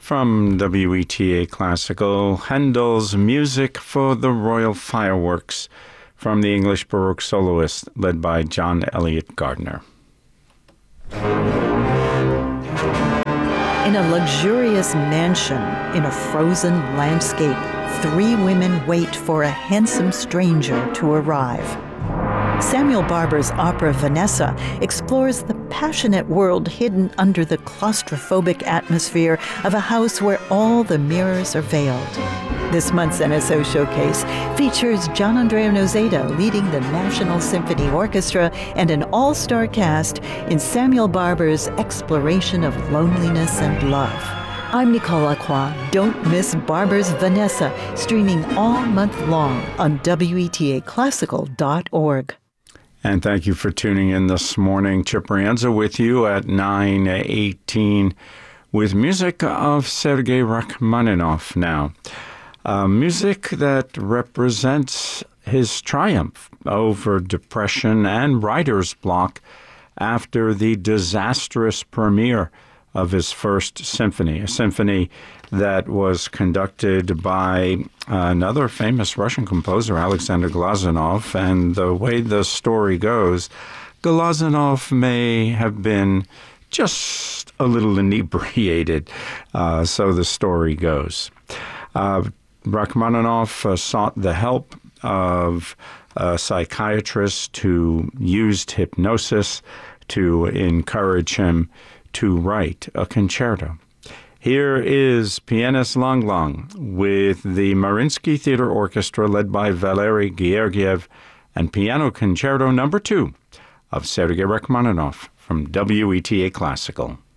From WETA Classical, Handel's Music for the Royal Fireworks from the English Baroque soloist led by John Eliot Gardiner. In a luxurious mansion in a frozen landscape, 3 women wait for a handsome stranger to arrive. Samuel Barber's opera Vanessa explores the passionate world hidden under the claustrophobic atmosphere of a house where all the mirrors are veiled. This month's NSO Showcase features Gian Andrea Nozeda leading the National Symphony Orchestra and an all-star cast in Samuel Barber's exploration of loneliness and love. I'm Nicole Lacroix. Don't miss Barber's Vanessa, streaming all month long on WETAClassical.org. And thank you for tuning in this morning. Chip Rienza with you at 9:18 with music of Sergei Rachmaninoff now. Music that represents his triumph over depression and writer's block after the disastrous premiere of his first symphony, a symphony that was conducted by another famous Russian composer, Alexander Glazunov. And the way the story goes, Glazunov may have been just a little inebriated, so the story goes. Rachmaninoff sought the help of a psychiatrist who used hypnosis to encourage him to write a concerto. Here is pianist Lang Lang with the Mariinsky Theater Orchestra led by Valery Gergiev and Piano Concerto No. 2 of Sergei Rachmaninoff from WETA Classical.